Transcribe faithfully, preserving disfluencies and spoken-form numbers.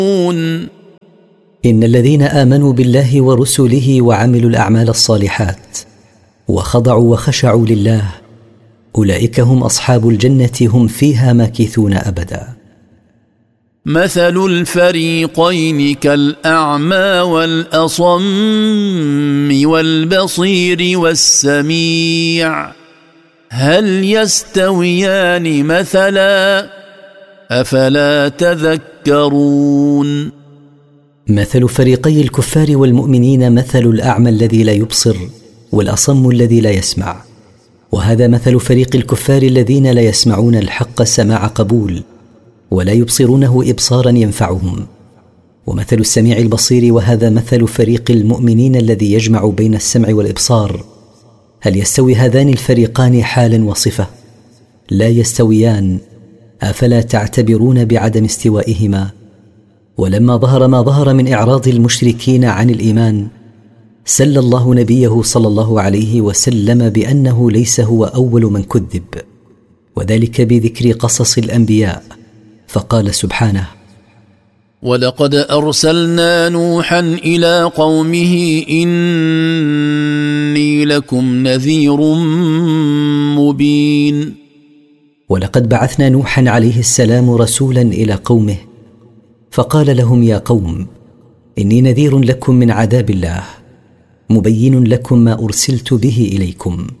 إن الذين آمنوا بالله ورسله وعملوا الأعمال الصالحات وخضعوا وخشعوا لله أولئك هم أصحاب الجنة هم فيها ماكثون أبدا. مثل الفريقين كالأعمى والأصم والبصير والسميع هل يستويان مثلا أفلا تذكرون. مثل فريقي الكفار والمؤمنين مثل الأعمى الذي لا يبصر والأصم الذي لا يسمع، وهذا مثل فريق الكفار الذين لا يسمعون الحق سماع قبول ولا يبصرونه إبصارا ينفعهم، ومثل السميع البصير وهذا مثل فريق المؤمنين الذي يجمع بين السمع والإبصار. هل يستوي هذان الفريقان حالا وصفة؟ لا يستويان. أفلا تعتبرون بعدم استوائهما؟ ولما ظهر ما ظهر من إعراض المشركين عن الإيمان سل الله نبيه صلى الله عليه وسلم بأنه ليس هو أول من كذب، وذلك بذكر قصص الأنبياء، فقال سبحانه: ولقد أرسلنا نوحا إلى قومه إني لكم نذير مبين. ولقد بعثنا نوحا عليه السلام رسولا إلى قومه فقال لهم: يا قوم إني نذير لكم من عذاب الله مبين لكم ما أرسلت به إليكم.